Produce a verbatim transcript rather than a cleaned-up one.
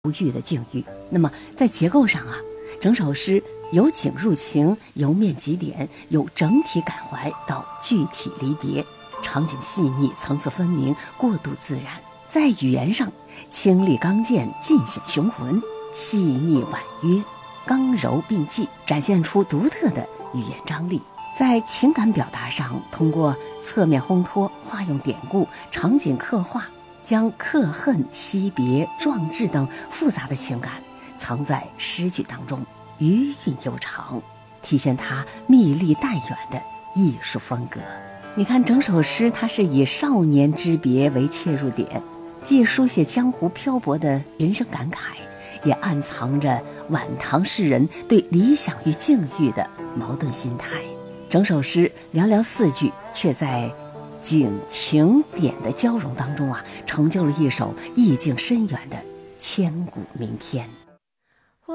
不遇的境遇。那么在结构上啊，整首诗由景入情，由面及点，由整体感怀到具体离别，场景细腻，层次分明，过渡自然。在语言上，清丽刚健，尽显雄浑，细腻婉约，刚柔并济，展现出独特的语言张力。在情感表达上，通过侧面烘托、化用典故、场景刻画，将克恨、惜别、壮志等复杂的情感藏在诗句当中，余韵悠长，体现它密丽淡远的艺术风格。你看整首诗，它是以少年之别为切入点，既书写江湖漂泊的人生感慨，也暗藏着晚唐诗人对理想与境遇的矛盾心态。整首诗寥寥四句，却在景情点的交融当中啊，成就了一首意境深远的千古名篇。